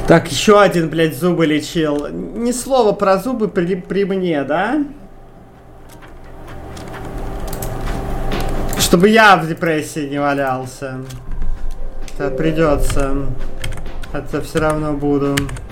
Так, еще один, блядь, зубы лечил. Ни слова про зубы при мне, да? Чтобы я в депрессии не валялся. Это придется. Хотя все равно буду.